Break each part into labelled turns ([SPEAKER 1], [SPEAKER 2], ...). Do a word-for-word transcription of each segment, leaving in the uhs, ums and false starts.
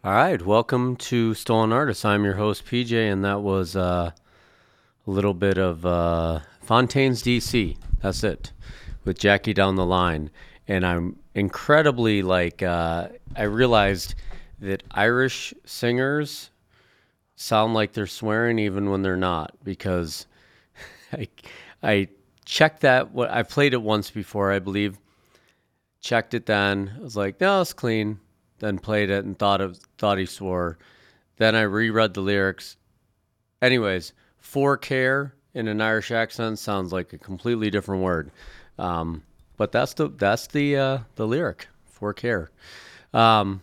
[SPEAKER 1] All right, welcome to Stolen Artists. I'm your host, P J, and that was uh, a little bit of uh, Fontaine's D C. That's it, with Jackie down the line. And I'm incredibly, like, uh, I realized that Irish singers sound like they're swearing even when they're not, because I, I checked that. What I played it once before, I believe. Checked it then. I was like, no, it's clean. Then played it and thought of thought he swore. Then I reread the lyrics. Anyways, for care in an Irish accent sounds like a completely different word, um, but that's the that's the uh, the lyric for care. Um,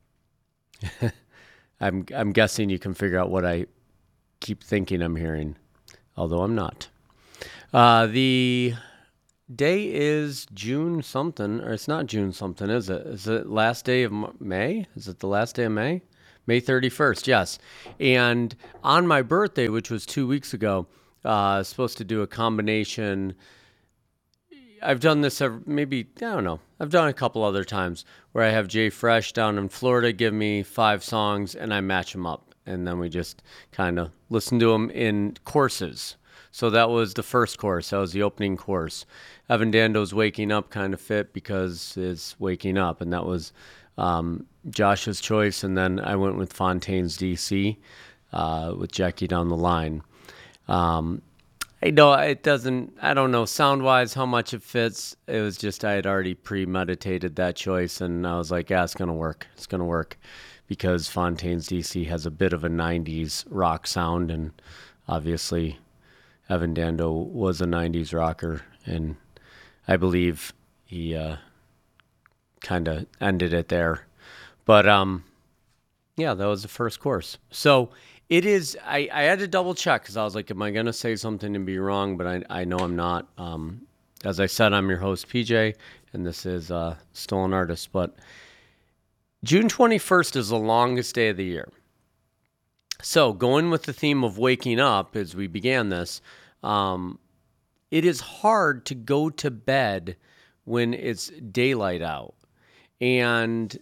[SPEAKER 1] I'm I'm guessing you can figure out what I keep thinking I'm hearing, although I'm not. Uh, the day is June something, or it's not June something, is it? Is it last day of May? Is it the last day of May? May thirty-first, yes. And on my birthday, which was two weeks ago, uh, I was supposed to do a combination. I've done this maybe, I don't know, I've done a couple other times where I have Jay Fresh down in Florida give me five songs and I match them up. And then we just kind of listen to them in courses. So that was the first course. That was the opening course. Evan Dando's Waking Up kind of fit because it's Waking Up. And that was um, Josh's choice. And then I went with Fontaine's D C uh, with Jackie down the line. Um, I know it doesn't, I don't know sound wise how much it fits. It was just I had already premeditated that choice. And I was like, yeah, it's going to work. It's going to work because Fontaine's D C has a bit of a nineties rock sound. And obviously, Evan Dando was a nineties rocker, and I believe he uh, kind of ended it there. But um, yeah, that was the first course. So it is, I, I had to double check because I was like, am I going to say something and be wrong? But I, I know I'm not. Um, as I said, I'm your host, P J, and this is uh, Stolen Artists. But June twenty-first is the longest day of the year. So, going with the theme of waking up as we began this, um, it is hard to go to bed when it's daylight out. And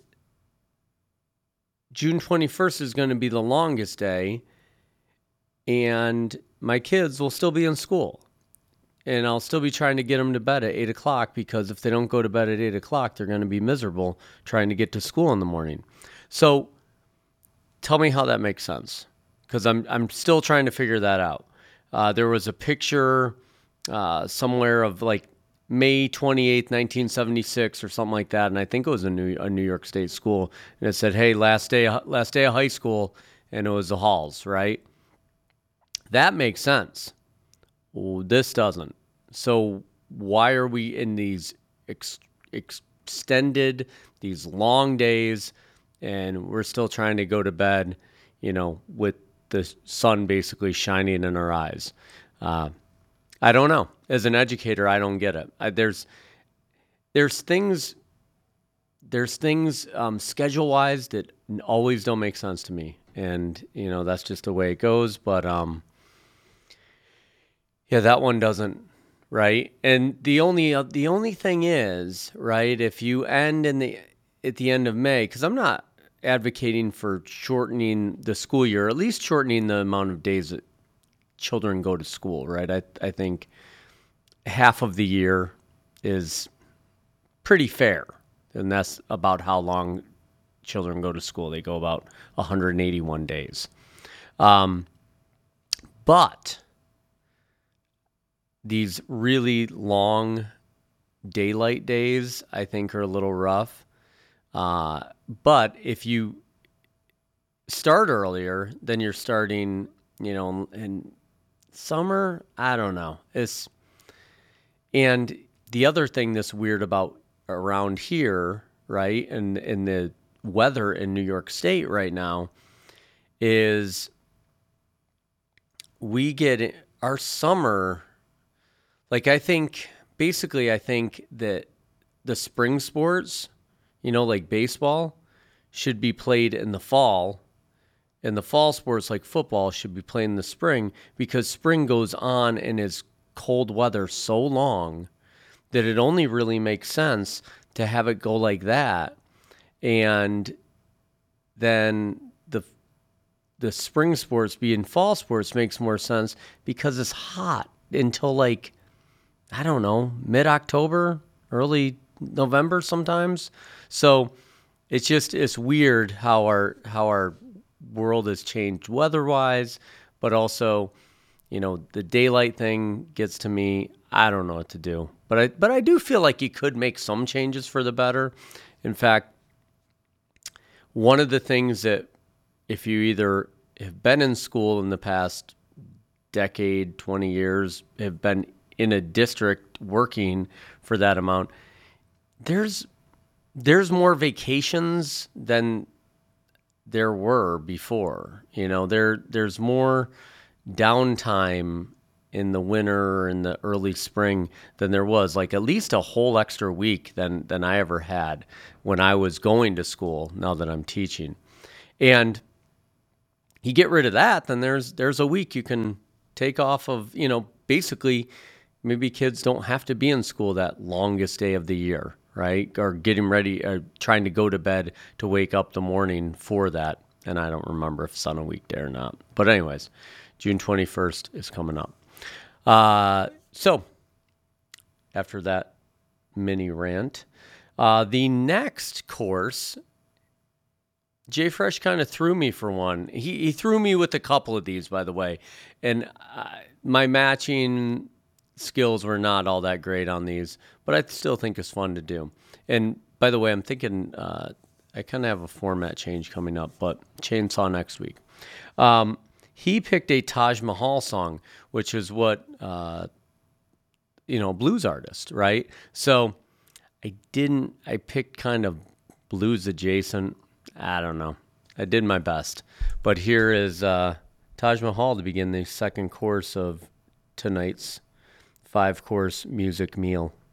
[SPEAKER 1] June twenty-first is going to be the longest day, and my kids will still be in school. And I'll still be trying to get them to bed at eight o'clock because if they don't go to bed at eight o'clock, they're going to be miserable trying to get to school in the morning. So, tell me how that makes sense, because I'm I'm still trying to figure that out. Uh, there was a picture uh, somewhere of like May twenty-eighth, nineteen seventy-six, or something like that, and I think it was a New a New York State school, and it said, "Hey, last day last day of high school," and it was the halls, right? That makes sense. Well, this doesn't. So why are we in these ex- extended, these long days? And we're still trying to go to bed, you know, with the sun basically shining in our eyes. Uh, I don't know. As an educator, I don't get it. I, there's there's things there's things um, schedule-wise that always don't make sense to me, and you know that's just the way it goes. But um, yeah, that one doesn't. Right, and the only uh, the only thing is, right, if you end in the at the end of May, because I'm not advocating for shortening the school year, at least shortening the amount of days that children go to school, right? I I think half of the year is pretty fair, and that's about how long children go to school. They go about one hundred eighty-one days. Um, but these really long daylight days, I think, are a little rough. Uh, but if you start earlier, then you're starting, you know, in summer. I don't know. It's and the other thing that's weird about around here, right, and in the weather in New York State right now is we get our summer. Like I think, basically, I think that the spring sports, you know, like baseball, should be played in the fall, and the fall sports like football should be played in the spring because spring goes on and is cold weather so long that it only really makes sense to have it go like that. And then the the spring sports being fall sports makes more sense because it's hot until like, I don't know, mid-October, early November sometimes. So it's just, it's weird how our how our world has changed weather-wise, but also, you know, the daylight thing gets to me. I don't know what to do. But I but I do feel like you could make some changes for the better. In fact, one of the things that if you either have been in school in the past decade, twenty years, have been in a district working for that amount, there's there's more vacations than there were before. You know, there there's more downtime in the winter and the early spring than there was, like at least a whole extra week than than I ever had when I was going to school, now that I'm teaching. And you get rid of that, then there's there's a week you can take off of, you know, basically maybe kids don't have to be in school that longest day of the year, right? Or getting ready, or trying to go to bed to wake up the morning for that. And I don't remember if it's on a weekday or not. But anyways, June twenty-first is coming up. Uh, so after that mini rant, uh, the next course, Jay Fresh kind of threw me for one. He, he threw me with a couple of these, by the way. And uh, my matching skills were not all that great on these, but I still think it's fun to do. And by the way, I'm thinking uh, I kind of have a format change coming up, but chainsaw next week. Um, he picked a Taj Mahal song, which is what, uh, you know, blues artist, right? So I didn't, I picked kind of blues adjacent. I don't know. I did my best. But here is uh, Taj Mahal to begin the second course of tonight's five-course music meal.